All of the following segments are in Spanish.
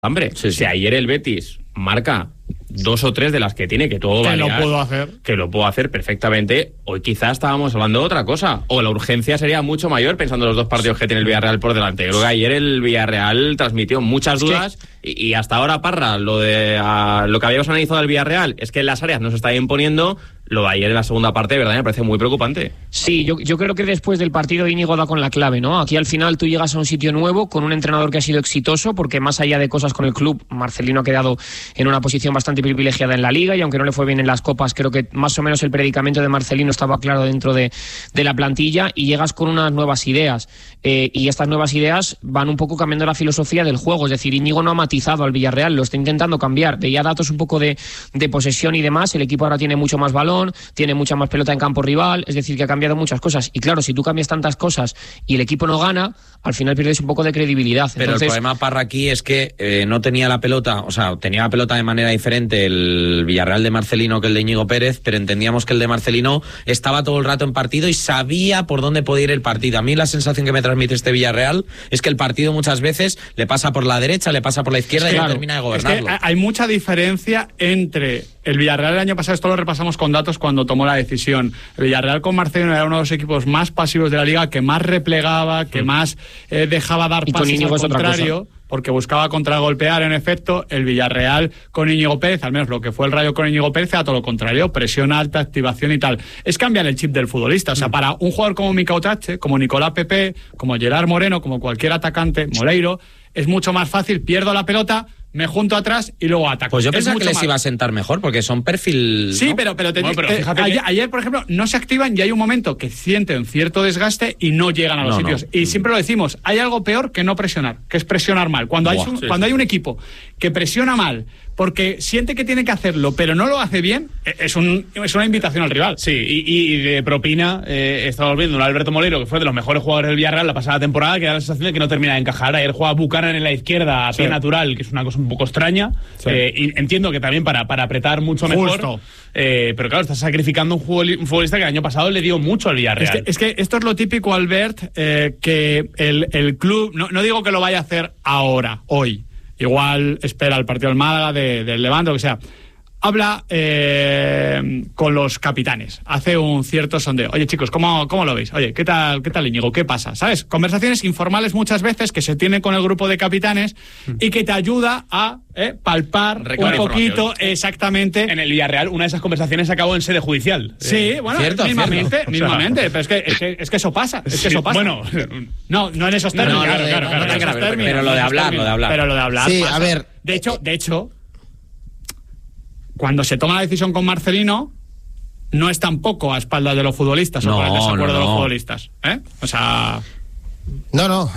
Hombre, si ayer el Betis marca 2 o 3 de las que tiene, que todo que lo puedo hacer perfectamente, hoy quizás estábamos hablando de otra cosa, o la urgencia sería mucho mayor pensando en los 2 partidos que tiene el Villarreal por delante. Creo que ayer el Villarreal transmitió muchas dudas y hasta ahora, Parra, lo que habíamos analizado del Villarreal es que en las áreas no se está imponiendo. Lo de ayer en la segunda parte, de verdad, me parece muy preocupante. Sí, yo creo que después del partido Íñigo da con la clave, ¿no? Aquí al final tú llegas a un sitio nuevo con un entrenador que ha sido exitoso, porque más allá de cosas con el club, Marcelino ha quedado en una posición bastante privilegiada en la Liga, y aunque no le fue bien en las copas, creo que más o menos el predicamento de Marcelino estaba claro dentro de la plantilla, y llegas con unas nuevas ideas. Y estas nuevas ideas van un poco cambiando la filosofía del juego, es decir, Íñigo no ha matizado al Villarreal, lo está intentando cambiar. Veía datos un poco de posesión y demás, el equipo ahora tiene mucho más balón, tiene mucha más pelota en campo rival, es decir, que ha cambiado muchas cosas. Y claro, si tú cambias tantas cosas y el equipo no gana, al final pierdes un poco de credibilidad. Pero entonces, el problema, Parra, aquí es que no tenía la pelota, o sea, tenía la pelota de manera diferente el Villarreal de Marcelino que el de Íñigo Pérez, pero entendíamos que el de Marcelino estaba todo el rato en partido y sabía por dónde podía ir el partido. A mí la sensación que me transmite este Villarreal es que el partido muchas veces le pasa por la derecha, le pasa por la izquierda y no termina de gobernarlo. Es que hay mucha diferencia entre el Villarreal el año pasado, esto lo repasamos con datos cuando tomó la decisión. El Villarreal con Marcelino era uno de los equipos más pasivos de la Liga, que más replegaba, que más dejaba dar pases al contrario, porque buscaba contragolpear. En efecto, el Villarreal con Íñigo Pérez, al menos lo que fue el Rayo con Íñigo Pérez, era todo lo contrario, presión alta, activación y tal. Es cambiar el chip del futbolista. O sea, para un jugador como Mika Otache, como Nicolás Pepe, como Gerard Moreno, como cualquier atacante, Moleiro, es mucho más fácil, pierdo la pelota, me junto atrás y luego ataco. Pues yo pensaba que les iba a sentar mejor, porque son perfil... Sí, ¿no? pero ayer, por ejemplo, no se activan y hay un momento que sienten cierto desgaste y no llegan a los sitios. Y siempre lo decimos, hay algo peor que no presionar, que es presionar mal. Cuando hay un equipo que presiona mal porque siente que tiene que hacerlo, pero no lo hace bien, es una invitación al rival. Sí, y de propina, estamos viendo un Alberto Moleiro, que fue de los mejores jugadores del Villarreal la pasada temporada, que da la sensación de que no termina de encajar. Ayer juega Buchanan en la izquierda a pie natural, que es una cosa un poco extraña. Y entiendo que también para apretar mucho mejor. Pero claro, estás sacrificando un futbolista que el año pasado le dio mucho al Villarreal. Es que esto es lo típico, Albert, que el club, no digo que lo vaya a hacer ahora, hoy. Igual espera el partido del Málaga, del Levante, lo que sea. Habla con los capitanes, hace un cierto sondeo. Oye, chicos, ¿cómo lo veis? Oye, ¿qué tal Íñigo? ¿Qué pasa? ¿Sabes? Conversaciones informales muchas veces que se tienen con el grupo de capitanes y que te ayuda a palpar un poquito exactamente. En el Villarreal, una de esas conversaciones acabó en sede judicial. Sí, bueno, mismamente. Pero es que eso pasa. Bueno, no en esos términos. Claro. Pero lo de hablar. Sí, a ver. De hecho, cuando se toma la decisión con Marcelino, no es tampoco a espaldas de los futbolistas o por el desacuerdo de los futbolistas. O sea... No.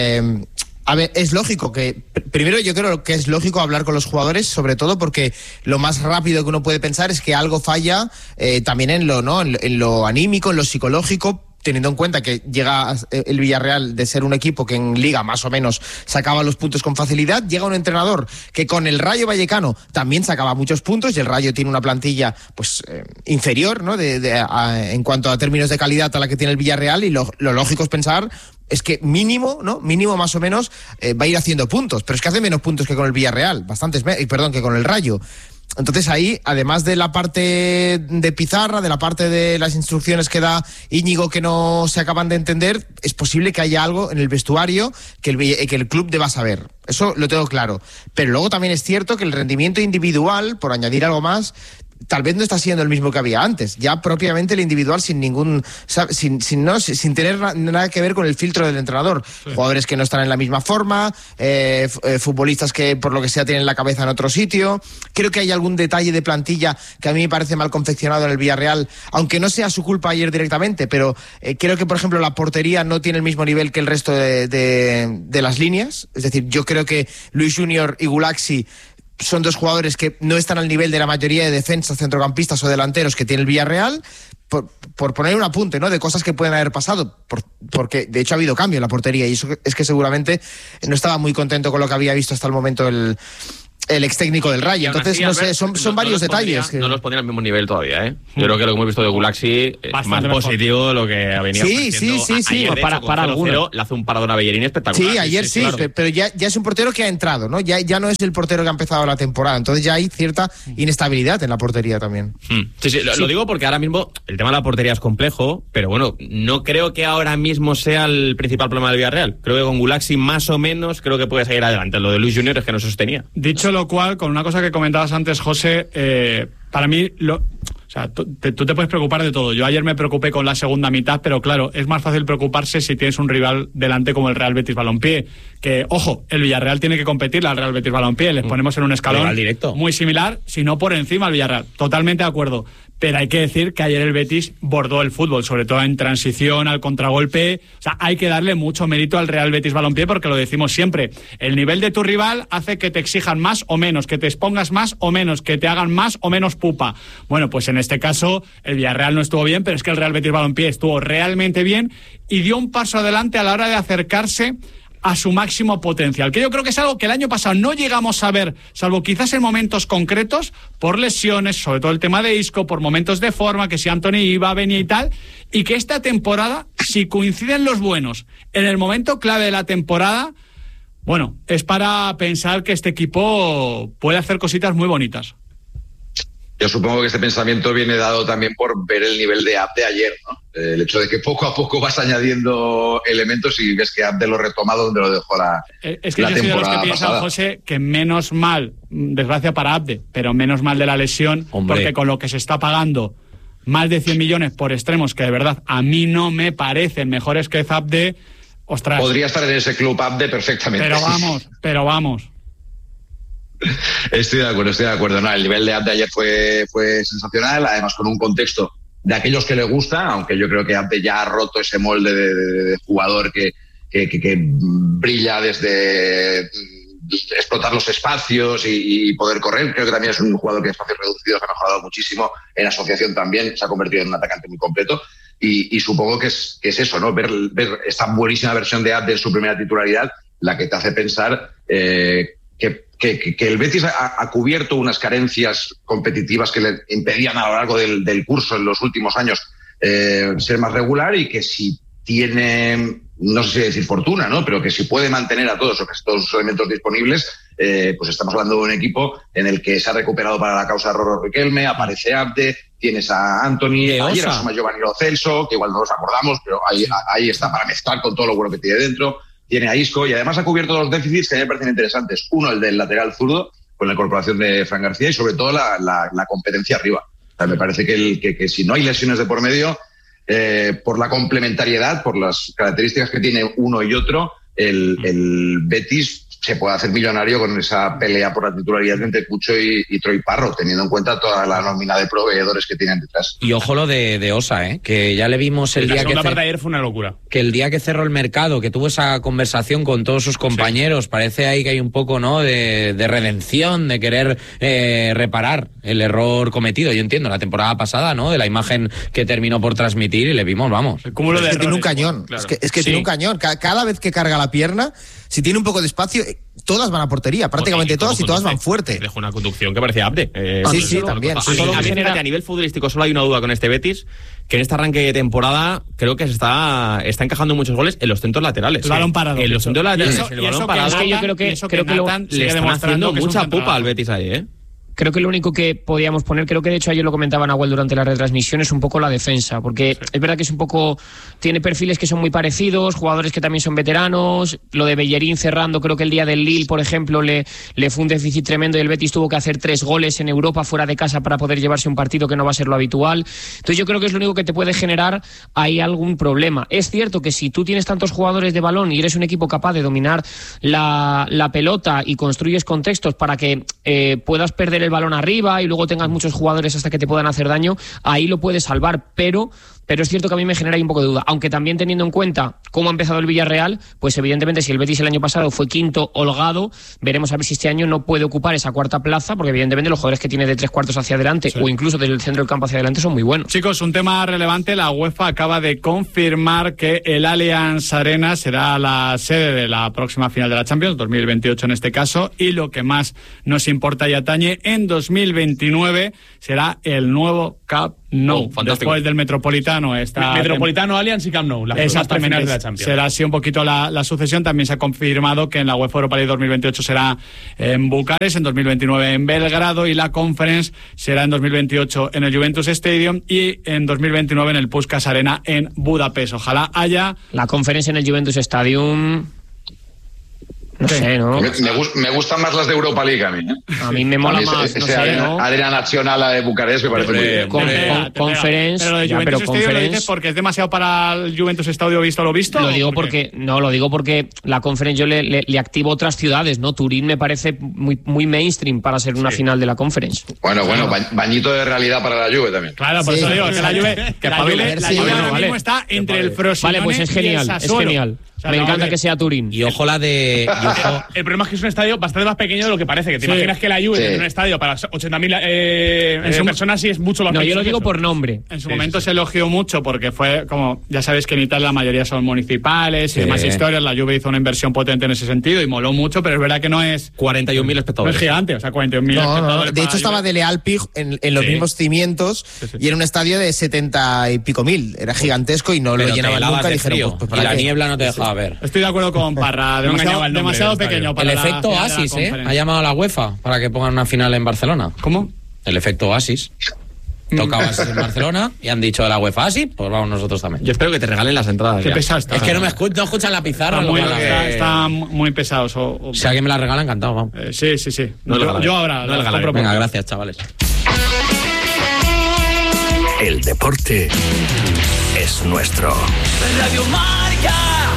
A ver, es lógico que... Primero, yo creo que es lógico hablar con los jugadores, sobre todo porque lo más rápido que uno puede pensar es que algo falla también en lo anímico, en lo psicológico, teniendo en cuenta que llega el Villarreal de ser un equipo que en Liga más o menos sacaba los puntos con facilidad, llega un entrenador que con el Rayo Vallecano también sacaba muchos puntos, y el Rayo tiene una plantilla pues inferior, ¿no? En cuanto a términos de calidad a la que tiene el Villarreal, y lo lógico es pensar es que mínimo más o menos va a ir haciendo puntos, pero es que hace menos puntos que con el Villarreal, que con el Rayo. Entonces ahí, además de la parte de pizarra, de la parte de las instrucciones que da Íñigo que no se acaban de entender, es posible que haya algo en el vestuario que el club deba saber. Eso lo tengo claro. Pero luego también es cierto que el rendimiento individual, por añadir algo más, tal vez no está siendo el mismo que había antes. Ya propiamente el individual sin tener nada que ver con el filtro del entrenador. Sí. Jugadores que no están en la misma forma, futbolistas que por lo que sea tienen la cabeza en otro sitio. Creo que hay algún detalle de plantilla que a mí me parece mal confeccionado en el Villarreal, aunque no sea su culpa ayer directamente, pero creo que, por ejemplo, la portería no tiene el mismo nivel que el resto de las líneas. Es decir, yo creo que Luis Junior y Gulaxi son dos jugadores que no están al nivel de la mayoría de defensas, centrocampistas o delanteros que tiene el Villarreal, por poner un apunte, ¿no?, de cosas que pueden haber pasado, porque de hecho ha habido cambio en la portería, y eso es que seguramente no estaba muy contento con lo que había visto hasta el momento el ex técnico del Rayo. Entonces, no sé, son varios detalles. No los pondría al mismo nivel todavía, ¿eh? Yo creo que lo que hemos visto de Gulaxi es más positivo de lo que venía ofreciendo. Sí. Ayer, para alguno le hace un paradón a Bellerín espectacular. Sí, ayer sí, claro. Pero ya es un portero que ha entrado, ¿no? Ya no es el portero que ha empezado la temporada. Entonces ya hay cierta inestabilidad en la portería también. Sí, lo digo porque ahora mismo el tema de la portería es complejo, pero bueno, no creo que ahora mismo sea el principal problema del Villarreal. Creo que con Gulaxi más o menos creo que puede seguir adelante. Lo de Luis Junior es que no se sostenía. Dicho lo cual, con una cosa que comentabas antes, José, para mí, o sea, tú te puedes preocupar de todo. Yo ayer me preocupé con la segunda mitad, pero claro, es más fácil preocuparse si tienes un rival delante como el Real Betis Balompié. Que, ojo, el Villarreal tiene que competir al Real Betis Balompié. Les ponemos en un escalón muy similar, si no por encima al Villarreal. Totalmente de acuerdo. Pero hay que decir que ayer el Betis bordó el fútbol, sobre todo en transición, al contragolpe. O sea, hay que darle mucho mérito al Real Betis Balompié porque lo decimos siempre. El nivel de tu rival hace que te exijan más o menos, que te expongas más o menos, que te hagan más o menos pupa. Bueno, pues en este caso el Villarreal no estuvo bien, pero es que el Real Betis Balompié estuvo realmente bien y dio un paso adelante a la hora de acercarse a su máximo potencial, que yo creo que es algo que el año pasado no llegamos a ver, salvo quizás en momentos concretos, por lesiones, sobre todo el tema de Isco, por momentos de forma, que si Anthony iba, venía y tal, y que esta temporada, si coinciden los buenos en el momento clave de la temporada, bueno, es para pensar que este equipo puede hacer cositas muy bonitas. Yo supongo que este pensamiento viene dado también por ver el nivel de Abde ayer, ¿no? El hecho de que poco a poco vas añadiendo elementos y ves que Abde lo retoma donde lo dejó la temporada pasada. Es que yo soy de los que piensan, José, que menos mal, desgracia para Abde, pero menos mal de la lesión, porque con lo que se está pagando más de 100 millones por extremos, que de verdad a mí no me parecen mejores que Abde, ostras. Podría estar en ese club Abde perfectamente. Pero vamos. Estoy de acuerdo. No, el nivel de Abde ayer fue sensacional, además con un contexto de aquellos que le gusta, aunque yo creo que Abde ya ha roto ese molde de jugador que brilla desde explotar los espacios y poder correr. Creo que también es un jugador que en espacios reducidos ha mejorado muchísimo, en asociación también se ha convertido en un atacante muy completo y supongo que es eso, ¿no? Ver esta buenísima versión de Abde en su primera titularidad, la que te hace pensar que el Betis ha cubierto unas carencias competitivas que le impedían a lo largo del curso en los últimos años ser más regular y que si tiene, no sé si decir fortuna, ¿no? Pero que si puede mantener a todos los elementos disponibles, pues estamos hablando de un equipo en el que se ha recuperado para la causa Roro Riquelme, aparece Abde, tienes a Anthony, ayer asoma Giovanni Lo Celso, que igual no nos acordamos, pero ahí está para mezclar con todo lo bueno que tiene dentro. Tiene a Isco y además ha cubierto dos déficits que a mí me parecen interesantes. Uno, el del lateral zurdo, con la incorporación de Fran García y sobre todo la competencia arriba. O sea, me parece que si no hay lesiones de por medio, por la complementariedad, por las características que tiene uno y otro, el Betis se puede hacer millonario con esa pelea por la titularidad entre Cucho y Troy Parro, teniendo en cuenta toda la nómina de proveedores que tienen detrás. Y ojo lo de Osa, que ya le vimos el día que... La segunda parte de ayer fue una locura. Que el día que cerró el mercado, que tuvo esa conversación con todos sus compañeros, parece ahí que hay un poco, ¿no?, de redención, de querer reparar el error cometido. Yo entiendo, la temporada pasada, ¿no?, de la imagen que terminó por transmitir y le vimos, vamos. El cúmulo de errores, tiene un cañón, claro. Es que tiene un cañón. Cada vez que carga la pierna, si tiene un poco de espacio, todas van a portería, prácticamente todas, y todas van fuerte. Dejó una conducción que parecía Abde. Sí, también. A nivel futbolístico solo hay una duda con este Betis, que en este arranque de temporada creo que se está encajando muchos goles en los centros laterales. El balón parado. En los centros laterales. El balón parado. Es que yo creo que le están haciendo mucha pupa al Betis ahí, Creo que lo único que podíamos poner, creo que de hecho ayer lo comentaba Nahuel durante la retransmisión, es un poco la defensa, porque es verdad que es un poco, tiene perfiles que son muy parecidos, jugadores que también son veteranos, lo de Bellerín cerrando, creo que el día del Lille, por ejemplo, le fue un déficit tremendo y el Betis tuvo que hacer 3 goles en Europa fuera de casa para poder llevarse un partido que no va a ser lo habitual. Entonces yo creo que es lo único que te puede generar ahí algún problema. Es cierto que si tú tienes tantos jugadores de balón y eres un equipo capaz de dominar la pelota y construyes contextos para que puedas perder el balón arriba y luego tengas muchos jugadores hasta que te puedan hacer daño, ahí lo puedes salvar, pero pero es cierto que a mí me genera ahí un poco de duda, aunque también teniendo en cuenta cómo ha empezado el Villarreal, pues evidentemente si el Betis el año pasado fue quinto holgado, veremos a ver si este año no puede ocupar esa cuarta plaza, porque evidentemente los jugadores que tiene de 3/4 hacia adelante, o incluso desde el centro del campo hacia adelante, son muy buenos. Chicos, un tema relevante, la UEFA acaba de confirmar que el Allianz Arena será la sede de la próxima final de la Champions, 2028 en este caso, y lo que más nos importa y atañe, en 2029 será el nuevo Camp Nou. Después del Metropolitano Metropolitano, Allianz y Camp Nou, las finales de la Champions. Será así un poquito la sucesión. También se ha confirmado que en la UEFA Europa League 2028 será en Bucarest, en 2029 en Belgrado, y la Conference será en 2028 en el Juventus Stadium y en 2029 en el Puskás Arena en Budapest. Ojalá haya... La Conference en el Juventus Stadium... No sé, ¿no? Me gustan más las de Europa League a mí. A mí me mola más, no sé, ¿no? Arena Nacional de Bucarest me parece muy bien. Conference, pero lo de Juventus Stadium lo dices porque es demasiado para el Juventus Estadio visto lo visto. Lo digo porque la Conference yo le activo otras ciudades, ¿no? Turín me parece muy mainstream para ser una final de la Conference. Bueno, bañito de realidad para la Juve también. Claro, por eso digo que la Juve ahora mismo está entre el Frosinone. Vale, pues es genial, es genial. O sea, me encanta que sea Turín. Y ojo la de... El problema es que es un estadio bastante más pequeño de lo que parece. Que te imaginas que la Juve tiene un estadio para 80.000 personas y es mucho más pequeño. No, yo lo digo por nombre. En su momento se elogió mucho porque fue como... Ya sabéis que en Italia la mayoría son municipales y demás historias. La Juve hizo una inversión potente en ese sentido y moló mucho, pero es verdad que no es... 41.000 espectadores. No es gigante, o sea, 41.000 espectadores. De hecho estaba Dele Alpi en los mismos cimientos y era un estadio de 70 y pico mil. Era gigantesco y no lo llenaban nunca. Dijeron, pues, y la niebla no te dejaba ver. Estoy de acuerdo con Parra, demasiado pequeño para el efecto Oasis, ha llamado a la UEFA para que pongan una final en Barcelona. ¿Cómo? El efecto Oasis. Toca Oasis en Barcelona y han dicho de la UEFA así, pues vamos nosotros también. Yo espero que te regalen las entradas. Qué pesado está. Es que no escuchan la pizarra. Están muy pesados. Si alguien me la regala, encantado, vamos. Sí. Yo ahora no las compro. Venga, gracias, chavales. El deporte es nuestro. Radio Marca.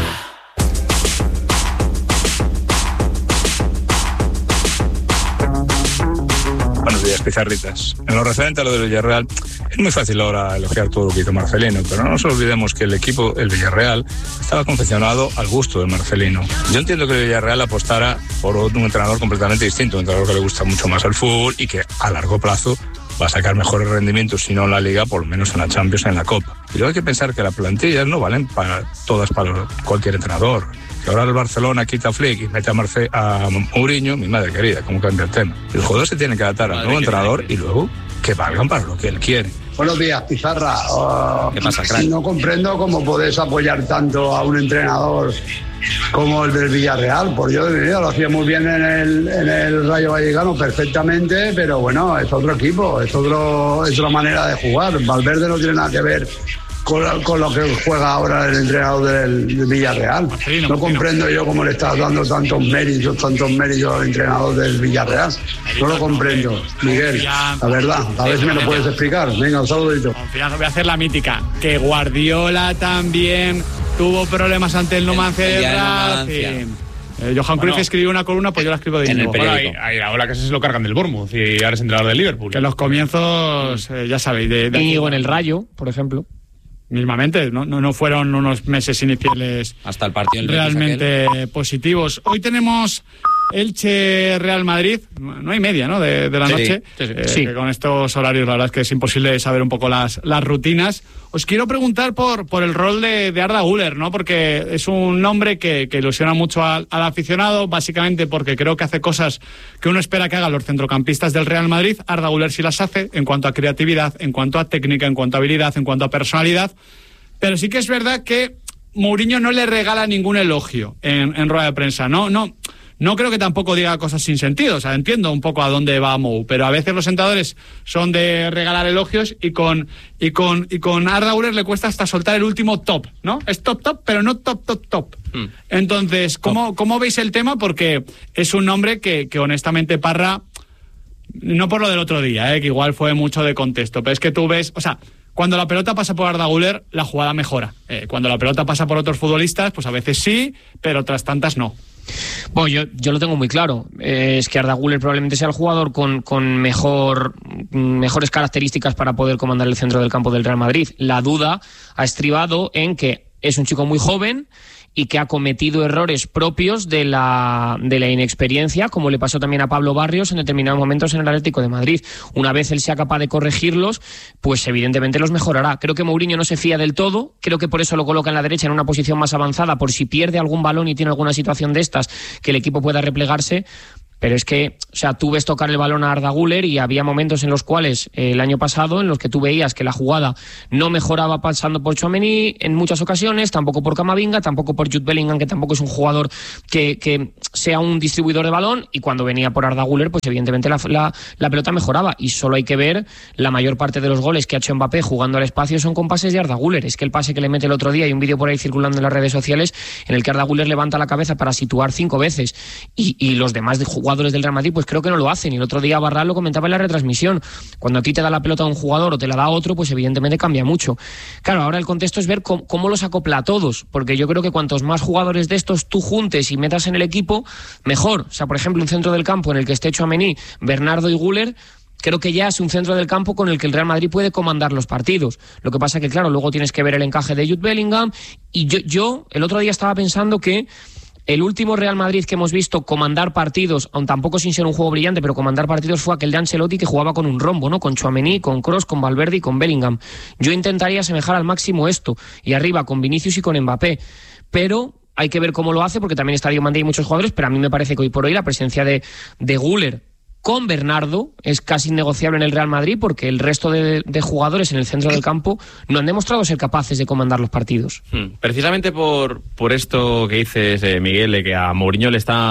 Buenos días, pizarritas. En lo referente a lo del Villarreal, es muy fácil ahora elogiar todo lo que hizo Marcelino, pero no nos olvidemos que el equipo, el Villarreal, estaba confeccionado al gusto de Marcelino. Yo entiendo que el Villarreal apostara por un entrenador completamente distinto, un entrenador que le gusta mucho más el fútbol y que a largo plazo va a sacar mejores rendimientos, si no en la Liga, por lo menos en la Champions, en la Copa. Y luego hay que pensar que las plantillas no valen para cualquier entrenador. Que ahora el Barcelona quita a Flick y mete a Mourinho, mi madre querida, cómo cambia el tema. El jugador se tiene que adaptar al nuevo entrenador y luego que valgan para lo que él quiere. Buenos días, Pizarra. ¿Qué pasa, crack? No comprendo cómo podés apoyar tanto a un entrenador como el del Villarreal. Por yo de vida lo hacía muy bien en el Rayo Vallecano perfectamente, pero bueno, es otro equipo, es otra manera de jugar. Valverde no tiene nada que ver con lo que juega ahora el entrenador del Villarreal. No comprendo yo cómo le estás dando tantos méritos al entrenador del Villarreal. No lo comprendo, Miguel, la verdad. A ver si me lo puedes explicar. Venga, un saludito. Confianza, voy a hacer la mítica. Que Guardiola también tuvo problemas ante el Numancia de Racing. Johan Cruyff escribió una columna, pues yo la escribo de Íñigo. Ahora que se lo cargan del Bournemouth y ahora es entrenador del Liverpool. Que en los comienzos, ya sabéis, de Íñigo en el Rayo, por ejemplo. Mismamente, no fueron unos meses iniciales hasta el partido realmente positivos. Hoy tenemos Elche Real Madrid, 9:30, ¿no? De la noche. Sí. Que con estos horarios la verdad es que es imposible saber un poco las rutinas. Os quiero preguntar por el rol de Arda Güler, ¿no? Porque es un nombre que ilusiona mucho al aficionado, básicamente porque creo que hace cosas que uno espera que hagan los centrocampistas del Real Madrid. Arda Güler sí las hace en cuanto a creatividad, en cuanto a técnica, en cuanto a habilidad, en cuanto a personalidad. Pero sí que es verdad que Mourinho no le regala ningún elogio en rueda de prensa. No creo que tampoco diga cosas sin sentido. O sea, entiendo un poco a dónde va Mou, pero a veces los entrenadores son de regalar elogios y con Arda Güler le cuesta hasta soltar el último top, ¿no? Es top, pero no top. Entonces, ¿cómo veis el tema? Porque es un nombre que honestamente Parra, no por lo del otro día, que igual fue mucho de contexto, pero es que tú ves, o sea, cuando la pelota pasa por Arda Güler, la jugada mejora. Cuando la pelota pasa por otros futbolistas, pues a veces sí, pero otras tantas no. Bueno, yo lo tengo muy claro. Es que Arda Güler probablemente sea el jugador con mejores características para poder comandar el centro del campo del Real Madrid. La duda ha estribado en que es un chico muy joven y que ha cometido errores propios de la inexperiencia, como le pasó también a Pablo Barrios en determinados momentos en el Atlético de Madrid. Una vez él sea capaz de corregirlos, pues evidentemente los mejorará. Creo que Mourinho no se fía del todo, creo que por eso lo coloca en la derecha en una posición más avanzada, por si pierde algún balón y tiene alguna situación de estas, que el equipo pueda replegarse. Pero es que, o sea, tú ves tocar el balón a Arda Güler y había momentos en los cuales el año pasado en los que tú veías que la jugada no mejoraba pasando por Tchouaméni en muchas ocasiones, tampoco por Camavinga, tampoco por Jude Bellingham, que tampoco es un jugador que sea un distribuidor de balón, y cuando venía por Arda Güler, pues evidentemente la pelota mejoraba. Y solo hay que ver la mayor parte de los goles que ha hecho Mbappé jugando al espacio son con pases de Arda Güler. Es que el pase que le mete el otro día, hay un vídeo por ahí circulando en las redes sociales en el que Arda Güler levanta la cabeza para situar 5 veces y los demás de jugadores del Real Madrid pues creo que no lo hacen. Y el otro día Barral lo comentaba en la retransmisión: cuando a ti te da la pelota a un jugador o te la da a otro, pues evidentemente cambia mucho. Claro, ahora el contexto es ver cómo los acopla a todos, porque yo creo que cuantos más jugadores de estos tú juntes y metas en el equipo, mejor. O sea, por ejemplo, un centro del campo en el que esté Tchouaméni, Bernardo y Güler, creo que ya es un centro del campo con el que el Real Madrid puede comandar los partidos. Lo que pasa que, claro, luego tienes que ver el encaje de Jude Bellingham. Y yo el otro día estaba pensando que el último Real Madrid que hemos visto comandar partidos, aun tampoco sin ser un juego brillante, pero comandar partidos, fue aquel de Ancelotti, que jugaba con un rombo, ¿no? Con Tchouaméni, con Kroos, con Valverde y con Bellingham. Yo intentaría asemejar al máximo esto, y arriba con Vinicius y con Mbappé. Pero hay que ver cómo lo hace, porque también está Diomandé y muchos jugadores, pero a mí me parece que hoy por hoy la presencia de Güler con Bernardo es casi innegociable en el Real Madrid, porque el resto de jugadores en el centro del campo no han demostrado ser capaces de comandar los partidos. Precisamente por esto que dices, Miguel, de que a Mourinho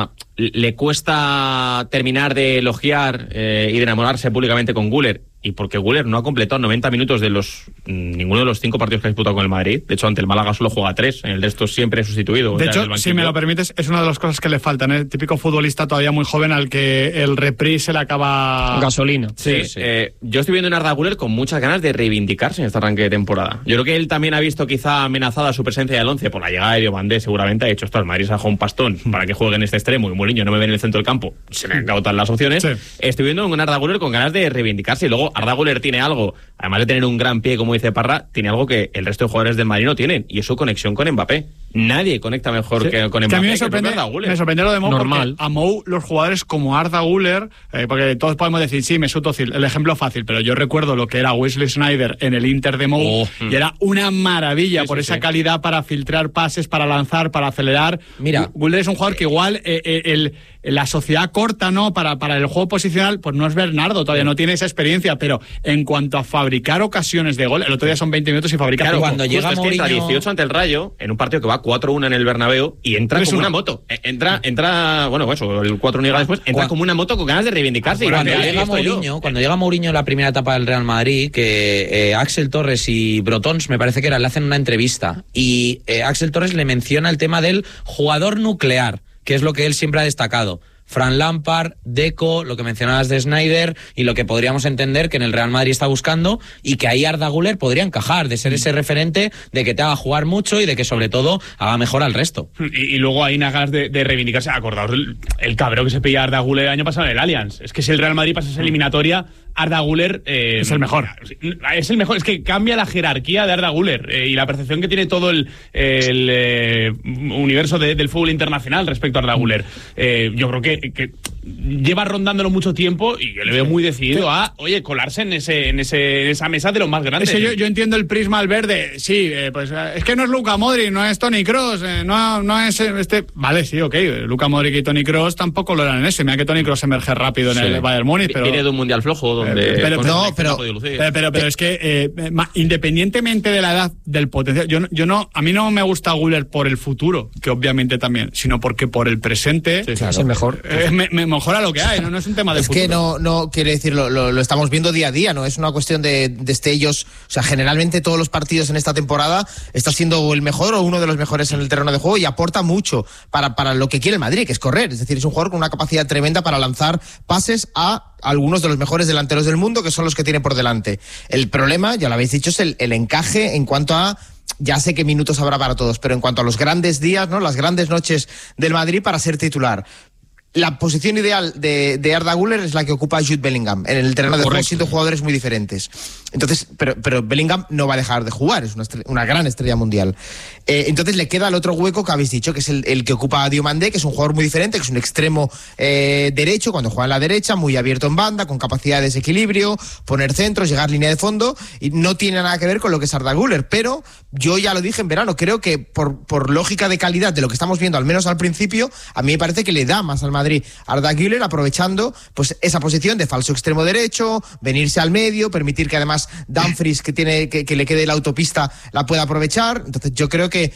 le cuesta terminar de elogiar y de enamorarse públicamente con Güler, y porque Güler no ha completado 90 minutos de ninguno de los 5 partidos que ha disputado con el Madrid. De hecho, ante el Málaga solo juega 3, en el de estos siempre sustituido. De hecho, si me lo permites, es una de las cosas que le faltan, ¿eh? El típico futbolista todavía muy joven al que el reprise se le acaba... gasolina. Sí. Yo estoy viendo en Arda Güler con muchas ganas de reivindicarse en este arranque de temporada. Yo creo que él también ha visto quizá amenazada su presencia del 11 por la llegada de Diomandé. Seguramente ha dicho: esto, el Madrid se ha dejado un pastón para que juegue en este extremo, y Mourinho no me ve en el centro del campo, se me agotan las opciones. Sí. Estoy viendo un Arda Güler con ganas de reivindicarse, y luego Arda Güler tiene algo, además de tener un gran pie, como dice Parra, tiene algo que el resto de jugadores del Madrid no tienen, y es su conexión con Mbappé. Nadie conecta mejor que con Mbappé. Que a mí me sorprende lo de Mou, normal. A Mou, los jugadores como Arda Güler, porque todos podemos decir, sí, Mesut Özil, el ejemplo fácil, pero yo recuerdo lo que era Wesley Sneijder en el Inter de Mou, y era una maravilla por esa calidad para filtrar pases, para lanzar, para acelerar. Mira, Güler es un jugador que igual la sociedad corta, ¿no? Para el juego posicional, pues no es Bernardo, todavía no tiene esa experiencia, pero en cuanto a fabricar ocasiones de gol, el otro día son 20 minutos y fabrica. Claro, cuando llega Mourinho... entra 18 ante el Rayo, en un partido que va 4-1 en el Bernabéu, y entra como una moto. Entra, bueno, eso, el 4-1 después, entra como una moto con ganas de reivindicarse. Cuando llega Mourinho en la primera etapa del Real Madrid, que Axel Torres y Brotons, me parece que le hacen una entrevista, y Axel Torres le menciona el tema del jugador nuclear, que es lo que él siempre ha destacado. Fran Lampard, Deco, lo que mencionabas de Sneijder, y lo que podríamos entender que en el Real Madrid está buscando, y que ahí Arda Güler podría encajar, de ser ese referente, de que te haga jugar mucho y de que sobre todo haga mejor al resto. Y luego hay unas ganas de reivindicarse. Acordaos el cabreo que se pilla Arda Güler el año pasado en el Allianz. Es que si el Real Madrid pasa esa eliminatoria, Arda Güler es el mejor. Es el mejor. Es que cambia la jerarquía de Arda Güler y la percepción que tiene todo el universo del fútbol internacional respecto a Arda Güler. Yo creo que lleva rondándolo mucho tiempo, y yo le veo muy decidido a, colarse en esa mesa de los más grandes. Yo entiendo el prisma al verde. Sí, pues es que no es Luka Modric, no es Toni Kroos, no es este... Vale, sí, ok. Luka Modric y Toni Kroos tampoco lo eran en ese. Mira que Toni Kroos emerge rápido en el Bayern Múnich, pero... Viene de un mundial flojo donde... Pero es que independientemente de la edad, del potencial, a mí no me gusta Güler por el futuro, que obviamente también, sino porque por el presente es el mejor. Me mejora lo que hay, no es un tema de futuro. Es que no quiere decir, lo estamos viendo día a día, no es una cuestión de destellos. O sea, generalmente todos los partidos en esta temporada está siendo el mejor o uno de los mejores en el terreno de juego, y aporta mucho para lo que quiere el Madrid, que es correr. Es decir, es un jugador con una capacidad tremenda para lanzar pases a algunos de los mejores delanteros del mundo, que son los que tiene por delante. El problema, ya lo habéis dicho, es el encaje en cuanto a ya sé que minutos habrá para todos, pero en cuanto a los grandes días, ¿no? Las grandes noches del Madrid para ser titular. La posición ideal de Arda Güler es la que ocupa Jude Bellingham. En el terreno de juego, siendo jugadores muy diferentes. Entonces, pero Bellingham no va a dejar de jugar, es una gran estrella mundial. Entonces le queda el otro hueco que habéis dicho, que es el que ocupa Diomandé, que es un jugador muy diferente, que es un extremo derecho, cuando juega en la derecha, muy abierto en banda, con capacidad de desequilibrio, poner centros, llegar línea de fondo, y no tiene nada que ver con lo que es Arda Güler. Pero yo ya lo dije en verano, creo que por lógica de calidad de lo que estamos viendo, al menos al principio, a mí me parece que le da más al Madrid Arda Güler, aprovechando pues esa posición de falso extremo derecho, venirse al medio, permitir que además Dumfries, que le quede la autopista, la pueda aprovechar. Entonces yo creo que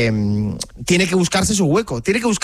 tiene que buscarse su hueco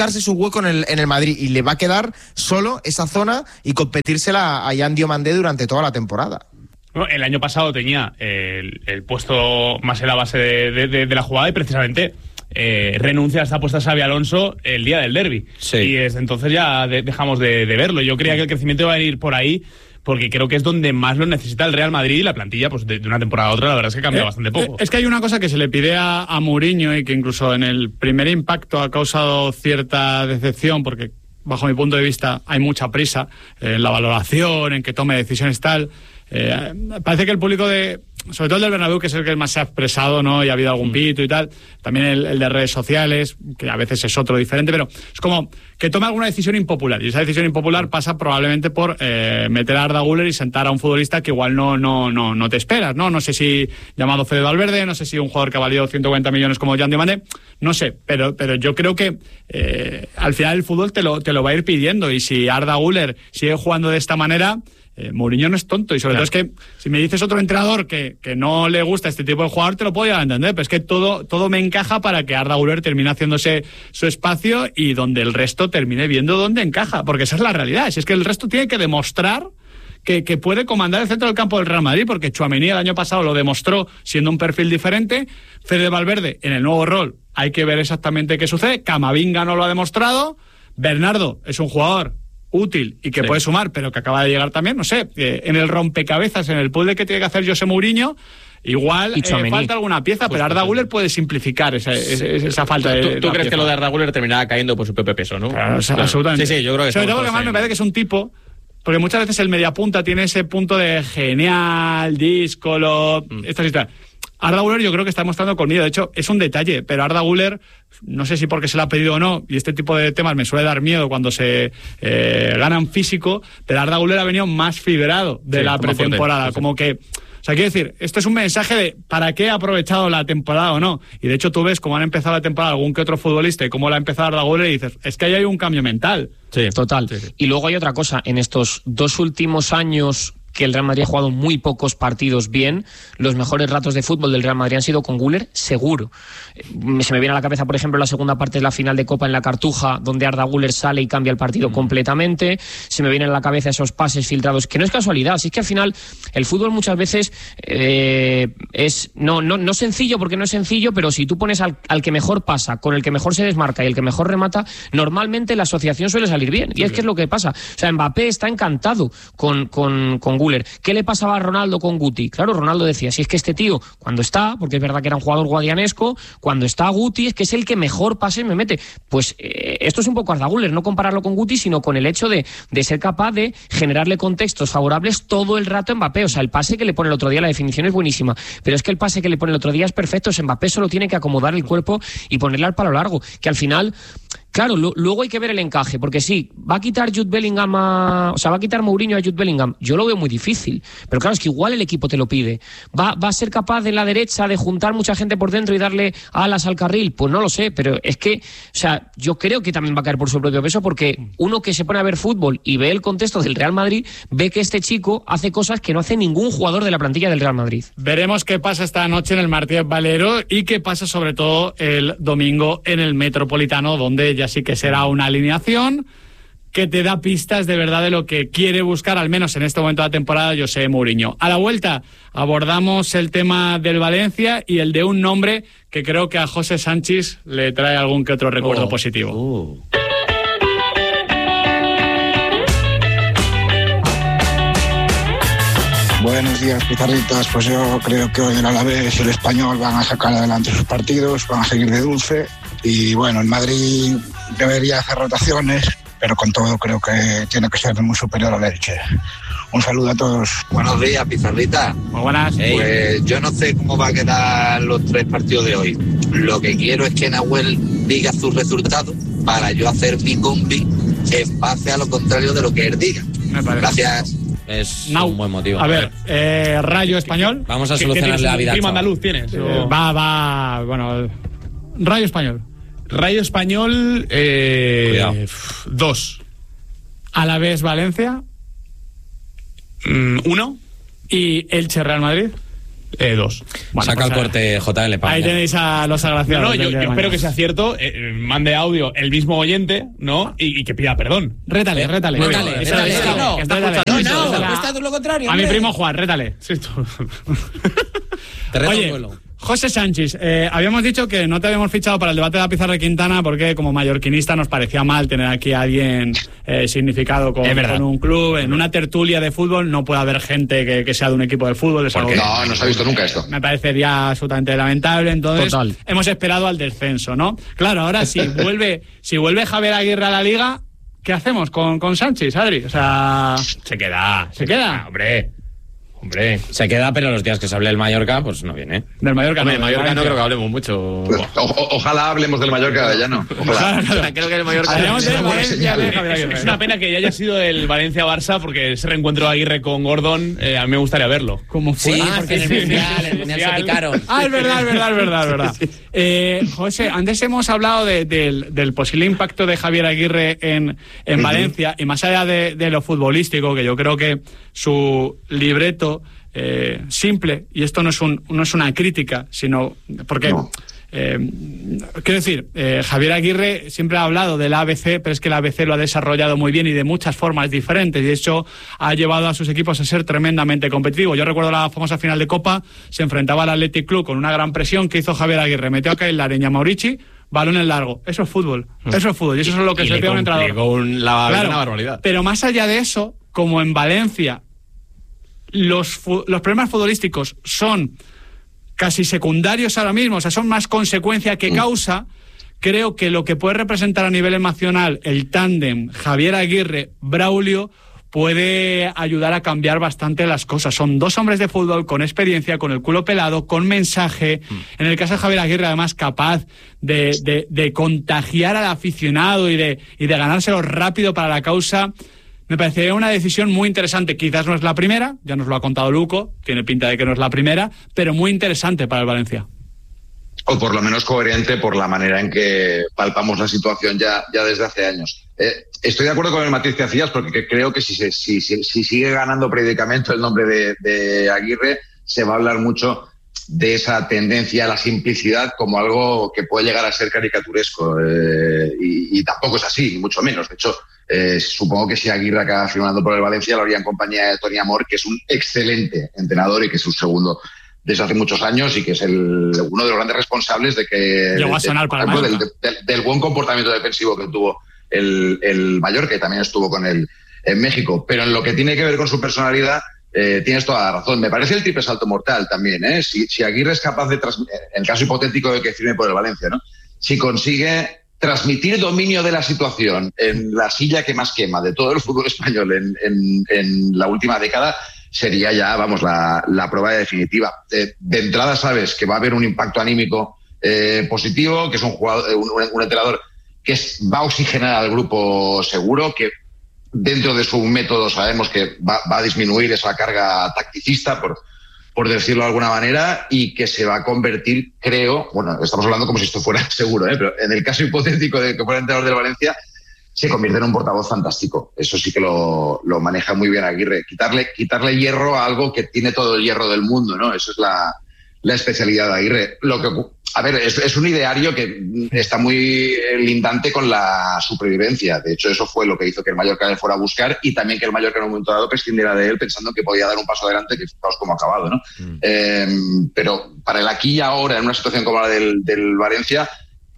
en el Madrid, y le va a quedar solo esa zona y competírsela a Yan Diomandé durante toda la temporada. Bueno, el año pasado tenía el puesto más en la base de la jugada, y precisamente renuncia a esta apuesta Xabi Alonso el día del derbi. Sí. Y desde entonces ya dejamos de verlo. Yo creía que el crecimiento iba a ir por ahí, porque creo que es donde más lo necesita el Real Madrid, y la plantilla pues de una temporada a otra la verdad es que cambia bastante poco. Es que hay una cosa que se le pide a Mourinho, y que incluso en el primer impacto ha causado cierta decepción, porque bajo mi punto de vista hay mucha prisa en la valoración, en que tome decisiones tal. Parece que el público sobre todo el del Bernabéu, que es el que más se ha expresado, ¿no? Y ha habido algún pito y tal. También el de redes sociales, que a veces es otro diferente, pero es como que toma alguna decisión impopular. Y esa decisión impopular pasa probablemente por meter a Arda Güler y sentar a un futbolista que igual no te esperas, ¿no? No sé si llamado Fede Valverde, no sé si un jugador que ha valido 140 millones como Yan Diomandé, no sé, pero yo creo que al final el fútbol te lo va a ir pidiendo, y si Arda Güler sigue jugando de esta manera, Mourinho no es tonto, y sobre todo es que si me dices otro entrenador que no le gusta este tipo de jugador, te lo puedo llegar a entender, pero es que todo me encaja para que Arda Güler termine haciéndose su espacio, y donde el resto termine viendo dónde encaja, porque esa es la realidad. Si es que el resto tiene que demostrar que puede comandar el centro del campo del Real Madrid, porque Tchouaméni el año pasado lo demostró siendo un perfil diferente. Fede Valverde en el nuevo rol hay que ver exactamente qué sucede. Camavinga no lo ha demostrado. Bernardo es un jugador útil y que puede sumar, pero que acaba de llegar también, no sé, en el rompecabezas, en el puzzle que tiene que hacer José Mourinho, igual falta alguna pieza, pero Arda Güler puede simplificar esa falta de... ¿Tú crees que lo de Arda Güler terminará cayendo por su propio peso, no? Claro, absolutamente. Sí, yo creo que... Sobre todo porque además me parece que es un tipo... Porque muchas veces el mediapunta tiene ese punto de genial, díscolo, estas historias. Arda Güler yo creo que está demostrando colmillo. De hecho, es un detalle, pero Arda Güler, no sé si porque se lo ha pedido o no, y este tipo de temas me suele dar miedo cuando se ganan físico, pero Arda Güler ha venido más fibrado de la pretemporada. Como que... O sea, quiero decir, esto es un mensaje de ¿para qué ha aprovechado la temporada o no? Y de hecho tú ves cómo han empezado la temporada algún que otro futbolista y cómo la ha empezado Arda Güler, y dices, es que ahí hay un cambio mental. Sí, total. Sí. Y luego hay otra cosa, en estos 2 últimos años que el Real Madrid ha jugado muy pocos partidos bien, los mejores ratos de fútbol del Real Madrid han sido con Güler, seguro. Se me viene a la cabeza, por ejemplo, la segunda parte de la final de Copa en la Cartuja, donde Arda Güler sale y cambia el partido completamente. Se me vienen a la cabeza esos pases filtrados, que no es casualidad, si es que al final el fútbol muchas veces es no sencillo, porque no es sencillo, pero si tú pones al que mejor pasa, con el que mejor se desmarca y el que mejor remata, normalmente la asociación suele salir bien. Y es que es lo que pasa. O sea, Mbappé está encantado con Güler. ¿Qué le pasaba a Ronaldo con Guti? Claro, Ronaldo decía, si es que este tío, cuando está, porque es verdad que era un jugador guadianesco, cuando está Guti es que es el que mejor pases me mete. Pues esto es un poco Arda Güler, no compararlo con Guti, sino con el hecho de ser capaz de generarle contextos favorables todo el rato a Mbappé. O sea, el pase que le pone el otro día, la definición es buenísima, pero es que el pase que le pone el otro día es perfecto. Mbappé solo tiene que acomodar el cuerpo y ponerle al palo largo, que al final... Claro, luego hay que ver el encaje, porque sí, va a quitar Mourinho a Jude Bellingham, yo lo veo muy difícil, pero claro, es que igual el equipo te lo pide. ¿Va a ser capaz de la derecha de juntar mucha gente por dentro y darle alas al carril? Pues no lo sé, pero es que, o sea, yo creo que también va a caer por su propio peso, porque uno que se pone a ver fútbol y ve el contexto del Real Madrid, ve que este chico hace cosas que no hace ningún jugador de la plantilla del Real Madrid. Veremos qué pasa esta noche en el Martínez Valero y qué pasa sobre todo el domingo en el Metropolitano, donde ya sí que será una alineación que te da pistas de verdad de lo que quiere buscar, al menos en este momento de la temporada, José Mourinho. A la vuelta abordamos el tema del Valencia y el de un nombre que creo que a José Sánchez le trae algún que otro recuerdo positivo. Buenos días, pizarritas. Pues yo creo que hoy el Alavés y el Español van a sacar adelante sus partidos, van a seguir de dulce. Y bueno, el Madrid debería hacer rotaciones, pero con todo creo que tiene que ser muy superior al Elche. Un saludo a todos. Buenos días, pizarrita. Muy buenas. Pues yo no sé cómo va a quedar los 3 partidos de hoy. Lo que quiero es que Nahuel diga sus resultados para yo hacer mi combi en base a lo contrario de lo que él diga. Gracias. Es un buen motivo. A ver, Rayo Español. Vamos a solucionarle la vida. ¿Primo andaluz tienes? Bueno, Rayo Español. Rayo Español, 2. Alavés Valencia. 1. Y Elche Real Madrid. 2. Bueno, saca el corte JL. Ahí tenéis a los agraciados. Yo espero que sea cierto. Mande audio el mismo oyente, ¿no? Y que pida perdón. Rétale. No, está todo lo contrario. A mi primo Juan, rétale. Sí, te reto Oye, un duelo. José Sánchez, habíamos dicho que no te habíamos fichado para el debate de la Pizarra de Quintana porque como mallorquinista nos parecía mal tener aquí a alguien significado con un club. En una tertulia de fútbol no puede haber gente que sea de un equipo de fútbol. Porque no se ha visto nunca esto. Me parecería absolutamente lamentable. Entonces, hemos esperado al descenso, ¿no? Claro, ahora si vuelve Javier Aguirre a la Liga, ¿qué hacemos con Sánchez, Adri? O sea... Se queda. Hombre. Se queda, pero los días que se hable del Mallorca, pues no viene. Del Mallorca, no creo que hablemos mucho. Ojalá hablemos del Mallorca, ya no. Ojalá. Creo que el Mallorca... Es una pena que haya sido el Valencia-Barça, porque ese reencuentro de Aguirre con Gordon, a mí me gustaría verlo. ¿Cómo fue? Sí, porque en el Mundial se picaron. Es verdad. José, antes hemos hablado del posible impacto de Javier Aguirre en Valencia, y más allá de lo futbolístico, que yo creo que su libreto simple, y esto no es una crítica, sino porque... No. Quiero decir, Javier Aguirre siempre ha hablado del ABC, pero es que el ABC lo ha desarrollado muy bien y de muchas formas diferentes, y de hecho ha llevado a sus equipos a ser tremendamente competitivos. Yo recuerdo la famosa final de Copa, se enfrentaba al Athletic Club con una gran presión que hizo Javier Aguirre, metió a caer la areña Maurici, balón en largo. Eso es fútbol, y eso es lo que se pide a un entrenador. Una barbaridad. Pero más allá de eso, como en Valencia los problemas futbolísticos son casi secundarios ahora mismo, o sea, son más consecuencia que causa, creo que lo que puede representar a nivel emocional el tándem Javier Aguirre-Braulio puede ayudar a cambiar bastante las cosas. Son 2 hombres de fútbol con experiencia, con el culo pelado, con mensaje. En el caso de Javier Aguirre, además, capaz de contagiar al aficionado y de ganárselo rápido para la causa. Me parecería una decisión muy interesante. Quizás no es la primera, ya nos lo ha contado Luco, tiene pinta de que no es la primera, pero muy interesante para el Valencia. O por lo menos coherente por la manera en que palpamos la situación ya desde hace años. Estoy de acuerdo con el matiz que hacías, porque creo que si sigue ganando periódicamente el nombre de Aguirre, se va a hablar mucho de esa tendencia a la simplicidad como algo que puede llegar a ser caricaturesco. Y tampoco es así, ni mucho menos. De hecho, supongo que si Aguirre acaba firmando por el Valencia, lo haría en compañía de Toni Amor, que es un excelente entrenador y que es su segundo desde hace muchos años, y que es uno de los grandes responsables de que llegó a sonar para del buen comportamiento defensivo que tuvo el Mallorca, que también estuvo con él en México. Pero en lo que tiene que ver con su personalidad, tienes toda la razón. Me parece el triple salto mortal también, ¿eh? Si Aguirre es capaz de en el caso hipotético de que firme por el Valencia, ¿no? Si consigue transmitir dominio de la situación en la silla que más quema de todo el fútbol español en la última década, sería ya, vamos, la prueba definitiva. De entrada sabes que va a haber un impacto anímico positivo, que es un jugador, un entrenador que va a oxigenar al grupo seguro, que dentro de su método sabemos que va a disminuir esa carga tacticista, por decirlo de alguna manera, y que se va a convertir, creo, bueno, estamos hablando como si esto fuera seguro, pero en el caso hipotético de que fuera entrenador del Valencia, se convierte en un portavoz fantástico. Eso sí que lo maneja muy bien Aguirre. Quitarle hierro a algo que tiene todo el hierro del mundo, ¿no? Eso es la especialidad de Aguirre. A ver, es un ideario que está muy lindante con la supervivencia. De hecho, eso fue lo que hizo que el Mallorca le fuera a buscar, y también que el Mallorca en un momento dado prescindiera de él pensando que podía dar un paso adelante, que fijaos cómo ha acabado, ¿no? Pero para el aquí y ahora, en una situación como la del Valencia,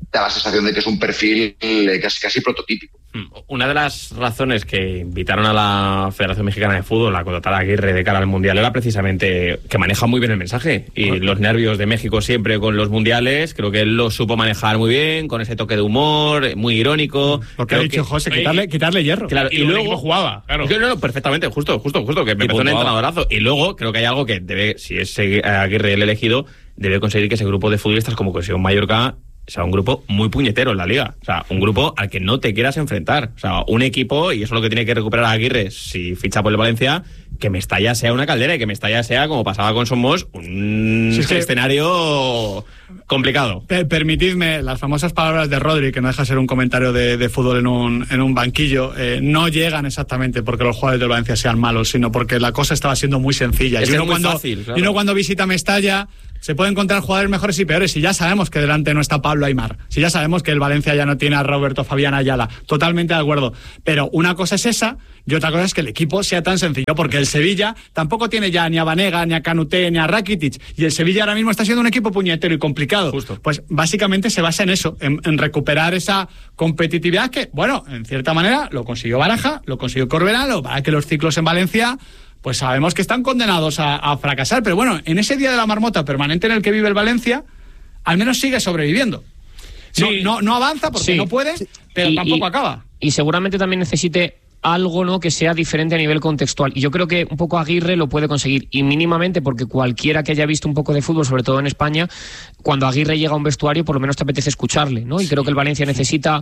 da la sensación de que es un perfil casi prototípico. Una de las razones que invitaron a la Federación Mexicana de Fútbol a contratar a Aguirre de cara al Mundial era precisamente que maneja muy bien el mensaje. Y los nervios de México siempre con los mundiales, creo que él lo supo manejar muy bien, con ese toque de humor, muy irónico. Lo que ha dicho José, quitarle hierro. Claro, y luego jugaba, claro. No, perfectamente, justo, que me empezó un entrenadorazo. Y luego creo que hay algo que debe, si es Aguirre el elegido, debe conseguir que ese grupo de futbolistas como Cohesión Mallorca sea un grupo muy puñetero en la liga. O sea, un grupo al que no te quieras enfrentar. O sea, un equipo, y eso es lo que tiene que recuperar Aguirre si ficha por el Valencia, que Mestalla sea una caldera y que Mestalla sea, como pasaba con Somos, un escenario complicado. Permitidme las famosas palabras de Rodri, que no deja de ser un comentario de fútbol en un banquillo, no llegan exactamente porque los jugadores del Valencia sean malos, sino porque la cosa estaba siendo muy sencilla. Y uno cuando visita Mestalla se puede encontrar jugadores mejores y peores, y ya sabemos que delante no está Pablo Aimar, si ya sabemos que el Valencia ya no tiene a Roberto Fabián Ayala, totalmente de acuerdo, pero una cosa es esa y otra cosa es que el equipo sea tan sencillo, porque el Sevilla tampoco tiene ya ni a Banega, ni a Canuté, ni a Rakitic, y el Sevilla ahora mismo está siendo un equipo puñetero y complicado. Justo. Pues básicamente se basa en eso, en recuperar esa competitividad que, bueno, en cierta manera lo consiguió Baraja, lo consiguió Corberán, lo para que los ciclos en Valencia pues sabemos que están condenados a fracasar, pero bueno, en ese día de la marmota permanente en el que vive el Valencia, al menos sigue sobreviviendo. Sí. No avanza porque no puede, pero tampoco acaba. Y seguramente también necesite algo, ¿no?, que sea diferente a nivel contextual. Y yo creo que un poco Aguirre lo puede conseguir, y mínimamente, porque cualquiera que haya visto un poco de fútbol, sobre todo en España, cuando Aguirre llega a un vestuario, por lo menos te apetece escucharle, ¿no? Y creo que el Valencia necesita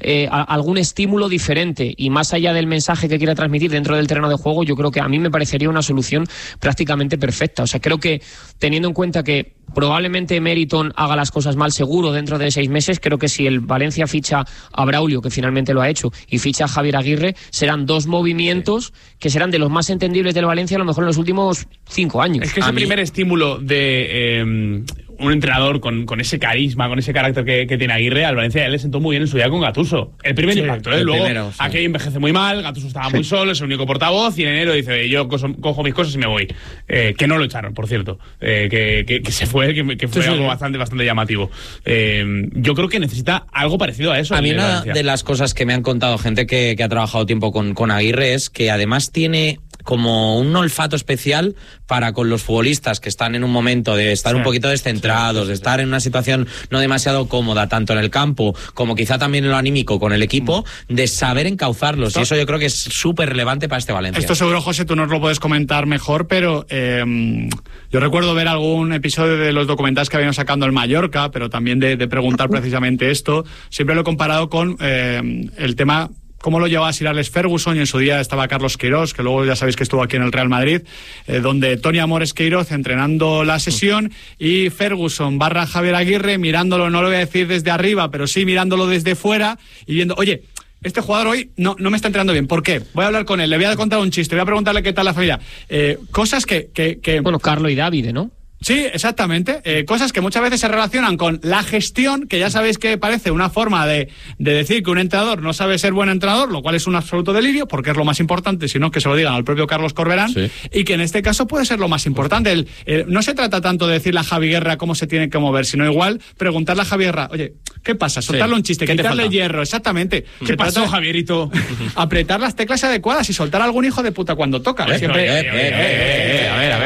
algún estímulo diferente, y más allá del mensaje que quiera transmitir dentro del terreno de juego, yo creo que a mí me parecería una solución prácticamente perfecta. O sea, creo que, teniendo en cuenta que probablemente Meriton haga las cosas mal seguro dentro de 6 meses, creo que si el Valencia ficha a Braulio, que finalmente lo ha hecho, y ficha a Javier Aguirre, serán 2 movimientos que serán de los más entendibles del Valencia a lo mejor en los últimos 5 años. Es que ese primer estímulo de un entrenador con ese carisma, con ese carácter que tiene Aguirre, al Valencia ya le sentó muy bien en su día con Gattuso. El primer impacto, luego aquí envejece muy mal, Gattuso estaba muy solo, es el único portavoz, y en enero dice, yo cojo mis cosas y me voy. Que no lo echaron, por cierto. Que se fue, que fue algo bastante llamativo. Yo creo que necesita algo parecido a eso. A mí una de las cosas que me han contado gente que ha trabajado tiempo con Aguirre es que además tiene como un olfato especial para con los futbolistas que están en un momento de estar un poquito descentrados, de estar en una situación no demasiado cómoda, tanto en el campo como quizá también en lo anímico con el equipo, de saber encauzarlos. Y eso yo creo que es súper relevante para este Valencia. Esto seguro, José, tú nos lo puedes comentar mejor, pero yo recuerdo ver algún episodio de los documentales que habían sacando el Mallorca, pero también de preguntar precisamente esto. Siempre lo he comparado con el tema cómo lo llevaba Sir Alex Ferguson, y en su día estaba Carlos Queiroz, que luego ya sabéis que estuvo aquí en el Real Madrid, donde Tony Amores Queiroz entrenando la sesión y Ferguson / Javier Aguirre mirándolo, no lo voy a decir desde arriba, pero sí mirándolo desde fuera y viendo, oye, este jugador hoy no me está entrenando bien. ¿Por qué? Voy a hablar con él, le voy a contar un chiste, voy a preguntarle qué tal la familia. Cosas que... Bueno, Carlo y David, ¿no? Sí, exactamente. Cosas que muchas veces se relacionan con la gestión, que ya sabéis que parece una forma de decir que un entrenador no sabe ser buen entrenador, lo cual es un absoluto delirio, porque es lo más importante, sino que se lo digan al propio Carlos Corberán, y que en este caso puede ser lo más importante. No se trata tanto de decirle a Javi Guerra cómo se tiene que mover, sino igual preguntarle a Javi Guerra, oye, ¿qué pasa? Soltarle un chiste, quitarle hierro, exactamente. ¿Qué pasó, Javierito? Apretar las teclas adecuadas y soltar a algún hijo de puta cuando toca. Siempre...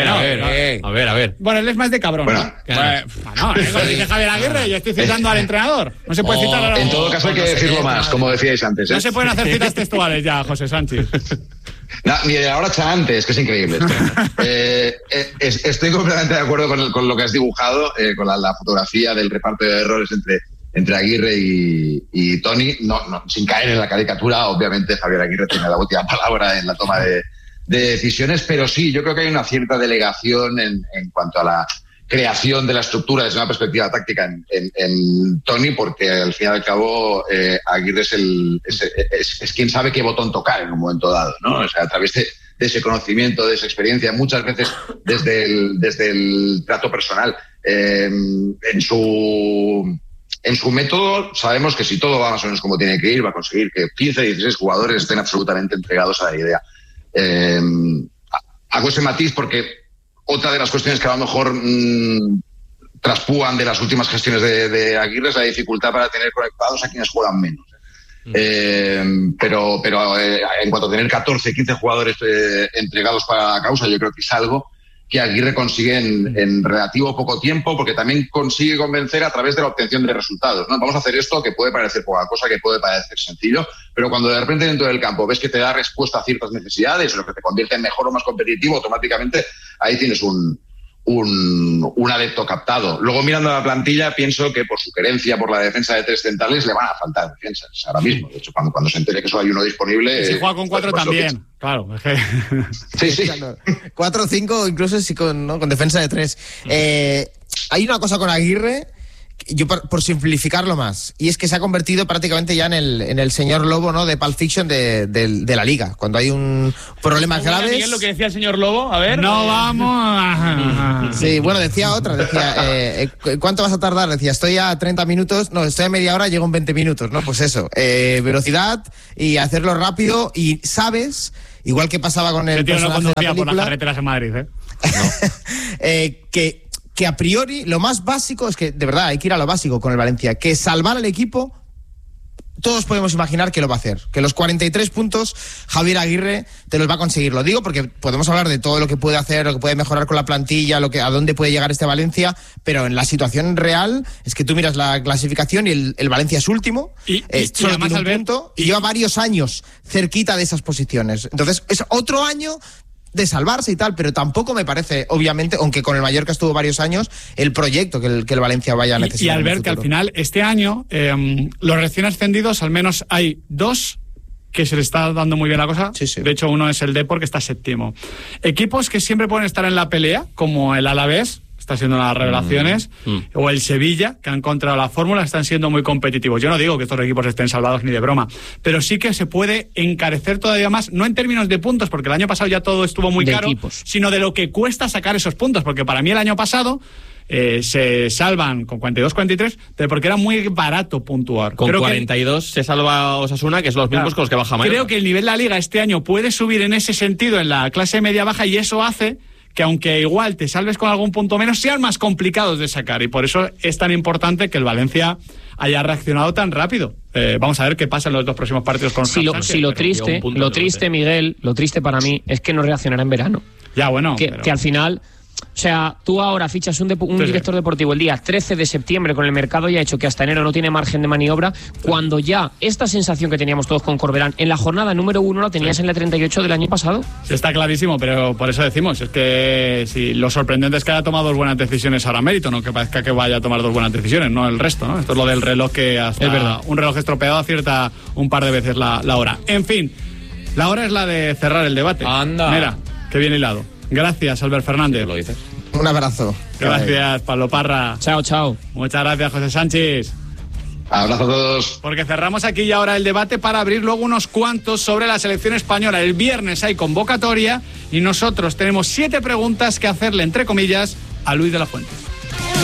A ver. Bueno, él es más de cabrón. Bueno, no, eso dice Javier Aguirre, yo estoy citando al entrenador. No se puede citar a... En todo caso hay que decirlo más, como decíais antes. No se pueden hacer citas textuales ya, José Sánchez. No, ni de la hora antes, que es increíble esto. Estoy completamente de acuerdo con lo que has dibujado, con la fotografía del reparto de errores entre Aguirre y Tony. No, sin caer en la caricatura, obviamente Javier Aguirre tiene la última palabra en la toma de decisiones, pero sí, yo creo que hay una cierta delegación en cuanto a la creación de la estructura desde una perspectiva táctica en Tony, porque al fin y al cabo Aguirre es quien sabe qué botón tocar en un momento dado, ¿no? O sea, a través de ese conocimiento, de esa experiencia, muchas veces desde el trato personal. En su método sabemos que si todo va más o menos como tiene que ir, va a conseguir que 15, 16 jugadores estén absolutamente entregados a la idea. Hago ese matiz porque otra de las cuestiones que a lo mejor traspúan de las últimas gestiones de Aguirre es la dificultad para tener conectados a quienes juegan menos. Pero en cuanto a tener 14, 15 jugadores entregados para la causa, yo creo que es algo que Aguirre consigue en relativo poco tiempo, porque también consigue convencer a través de la obtención de resultados, ¿no? Vamos a hacer esto, que puede parecer poca cosa, que puede parecer sencillo, pero cuando de repente dentro del campo ves que te da respuesta a ciertas necesidades, o lo que te convierte en mejor o más competitivo, automáticamente ahí tienes un adepto captado. Luego, mirando a la plantilla, pienso que por su querencia por la defensa de 3 centrales le van a faltar defensas ahora mismo. De hecho, cuando se entere que solo hay uno disponible... Si juega con 4 también, claro. Sí. 4 o 5, incluso si con defensa de 3. Hay una cosa con Aguirre, yo por simplificarlo más, y es que se ha convertido prácticamente ya en el señor Lobo, ¿no?, de Pulp Fiction de la liga. Cuando hay un problemas graves... Miguel, lo que decía el señor Lobo, a ver... No vamos... Sí, bueno, decía ¿cuánto vas a tardar? Decía, estoy a 30 minutos, no, estoy a media hora, llego en 20 minutos, ¿no? Pues eso, velocidad y hacerlo rápido, y sabes, igual que pasaba con el personaje de la película... por las carreteras en Madrid, que a priori lo más básico es que, de verdad, hay que ir a lo básico con el Valencia, que salvar al equipo, todos podemos imaginar que lo va a hacer, que los 43 puntos Javier Aguirre te los va a conseguir. Lo digo porque podemos hablar de todo lo que puede hacer, lo que puede mejorar con la plantilla, a dónde puede llegar este Valencia, pero en la situación real es que tú miras la clasificación y el Valencia es último, solo tiene un punto, y lleva varios años cerquita de esas posiciones. Entonces es otro año de salvarse y tal, pero tampoco me parece, obviamente, aunque con el Mallorca estuvo varios años, el proyecto que el Valencia vaya a necesitar. Y al ver que al final, este año, los recién ascendidos, al menos hay 2 que se le está dando muy bien la cosa. Sí. De hecho, uno es el Depor, que está 7º. Equipos que siempre pueden estar en la pelea, como el Alavés, está siendo las revelaciones, o el Sevilla, que ha encontrado la fórmula, están siendo muy competitivos. Yo no digo que estos equipos estén salvados ni de broma, pero sí que se puede encarecer todavía más, no en términos de puntos, porque el año pasado ya todo estuvo muy caro, sino de lo que cuesta sacar esos puntos, porque para mí el año pasado se salvan con 42-43, pero porque era muy barato puntuar. Con 42 se salva Osasuna, que es los mismos con los que baja Mallorca. Creo que el nivel de la Liga este año puede subir en ese sentido en la clase media-baja, y eso hace que aunque igual te salves con algún punto menos, sean más complicados de sacar, y por eso es tan importante que el Valencia haya reaccionado tan rápido. Vamos a ver qué pasa en los 2 próximos partidos con lo triste, Miguel, lo triste para mí es que no reaccionará en verano. Ya, bueno. Que al final... O sea, tú ahora fichas un director deportivo el día 13 de septiembre con el mercado ya hecho, que hasta enero no tiene margen de maniobra, cuando ya esta sensación que teníamos todos con Corberán en la jornada número 1 la tenías en la 38 del año pasado. Está clarísimo, pero por eso decimos, es que si lo sorprendente es que haya tomado 2 buenas decisiones ahora mérito, no que parezca que vaya a tomar 2 buenas decisiones, no el resto, ¿no? Esto es lo del reloj, que hasta es verdad, un reloj estropeado acierta un par de veces la hora. En fin, la hora es la de cerrar el debate. Anda. Mira, qué bien hilado. Gracias, Albert Fernández. ¿Sí lo dices? Un abrazo. Gracias, Pablo Parra. Chao. Muchas gracias, José Sánchez. Abrazo a todos. Porque cerramos aquí y ahora el debate para abrir luego unos cuantos sobre la selección española. El viernes hay convocatoria y nosotros tenemos 7 preguntas que hacerle, entre comillas, a Luis de la Fuente.